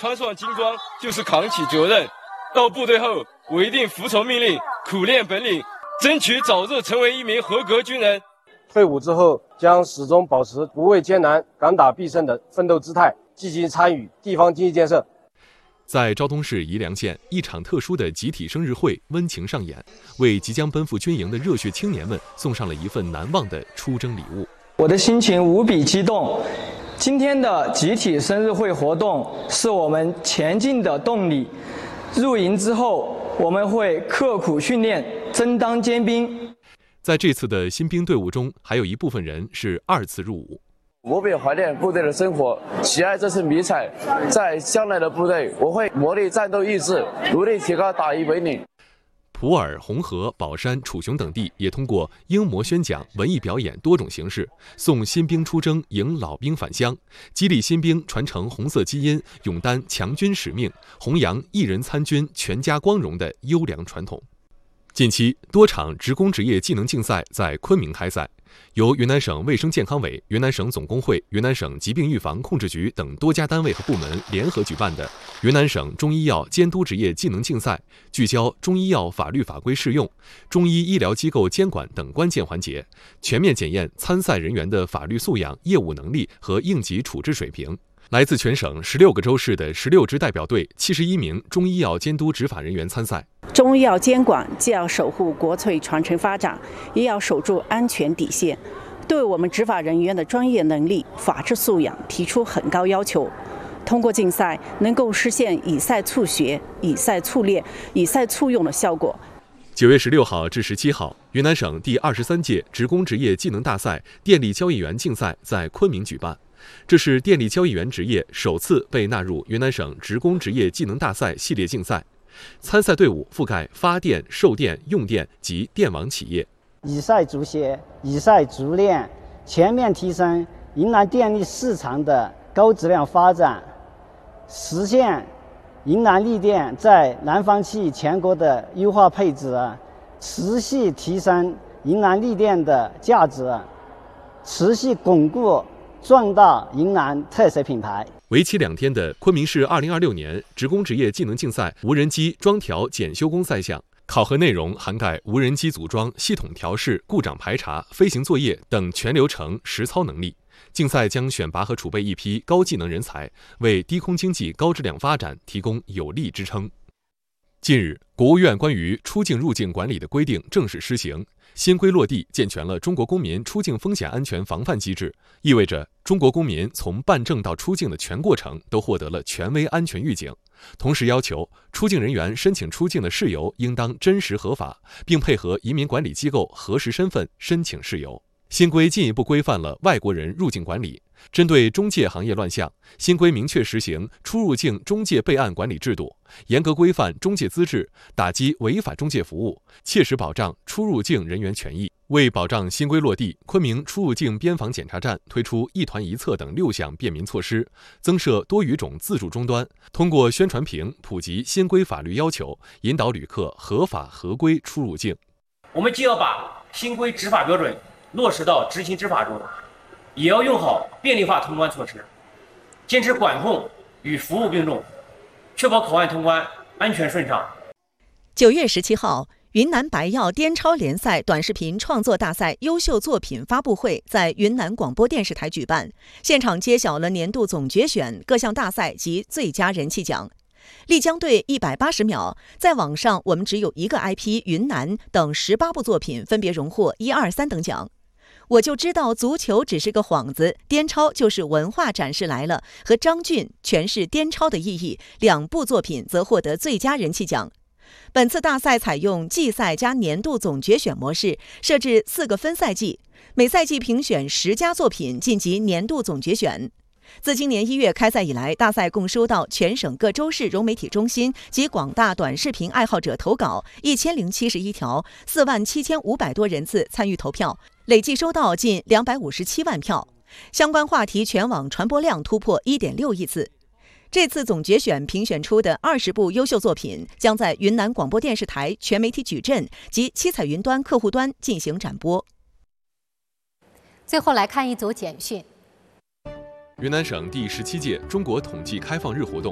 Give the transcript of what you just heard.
穿上军装就是扛起责任。到部队后，我一定服从命令，苦练本领，争取早日成为一名合格军人。 退伍之后，将始终保持不畏艰难、敢打必胜的奋斗姿态，积极参与地方经济建设。 在昭通市宜良县，一场特殊的集体生日会温情上演，为即将奔赴军营的热血青年们送上了一份难忘的出征礼物。 我的心情无比激动，今天的集体生日会活动是我们前进的动力。入营之后，我们会刻苦训练，争当尖兵。 在这次的新兵队伍中，还有一部分人是2次入伍。 无比怀念部队的生活，喜爱这次迷彩。在将来的部队，我会磨砺战斗意志，努力提高打役本领。 普洱、红河、宝山、楚雄等地也通过英模宣讲、文艺表演多种形式，送新兵出征，迎老兵返乡，激励新兵传承红色基因，勇担强军使命，弘扬一人参军、全家光荣的优良传统。近期，多场职工职业技能竞赛在昆明开赛。由云南省卫生健康委、云南省总工会、云南省疾病预防控制局等多家单位和部门联合举办的云南省中医药监督职业技能竞赛，聚焦中医药法律法规适用、中医医疗机构监管等关键环节，全面检验参赛人员的法律素养、业务能力和应急处置水平。来自全省16个州市的16支代表队，71名中医药监督执法人员参赛。 中医药监管既要守护国粹传承发展，也要守住安全底线，对我们执法人员的专业能力、法治素养提出很高要求。通过竞赛，能够实现以赛促学、以赛促练、以赛促用的效果。 9月16号至17号，云南省第23届职工职业技能大赛电力交易员竞赛在昆明举办。这是电力交易员职业首次被纳入云南省职工职业技能大赛系列竞赛。参赛队伍覆盖发电、售电、用电及电网企业。 以赛逐学，以赛逐练，全面提升云南电力市场的高质量发展，实现云南力电在南方区域全国的优化配置，持续提升云南力电的价值，持续巩固壮大云南特色品牌。 为期2天的昆明市2026年职工职业技能竞赛无人机装调检修工赛项，考核内容涵盖无人机组装、系统调试、故障排查、飞行作业等全流程实操能力。竞赛将选拔和储备一批高技能人才，为低空经济高质量发展提供有力支撑。近日，国务院关于出境入境管理的规定正式施行，新规落地，健全了中国公民出境风险安全防范机制，意味着中国公民从办证到出境的全过程都获得了权威安全预警。同时要求出境人员申请出境的事由应当真实合法，并配合移民管理机构核实身份申请事由。新规进一步规范了外国人入境管理。针对中介行业乱象，新规明确实行出入境中介备案管理制度，严格规范中介资质，打击违法中介服务，切实保障出入境人员权益。为保障新规落地，昆明出入境边防检查站推出一团一策等6项便民措施，增设多语种自助终端，通过宣传屏普及新规法律要求，引导旅客合法合规出入境。 我们既要把新规执法标准落实到执行执法中，也要用好便利化通关措施，坚持管控与服务并重，确保口岸通关安全顺畅。 9月17号，云南白药滇超联赛短视频创作大赛优秀作品发布会在云南广播电视台举办，现场揭晓了年度总决选、各项大赛及最佳人气奖。丽江队180秒，在网上我们只有一个 IP 云南等18部作品分别荣获1、2、3等奖。我就知道足球只是个幌子，滇超就是文化展示来了和张俊诠释滇超的意义2部作品则获得最佳人气奖。本次大赛采用季赛加年度总决选模式，设置4个分赛季，每赛季评选10佳作品晋级年度总决选。自今年1月开赛以来，大赛共收到全省各州市融媒体中心及广大短视频爱好者投稿1071条，47500多人次参与投票，累计收到近257万票，相关话题全网传播量突破1.6亿次。这次总决选评选出的20部优秀作品，将在云南广播电视台全媒体矩阵及七彩云端客户端进行展播。 最后来看一组简讯。 云南省第17届中国统计开放日活动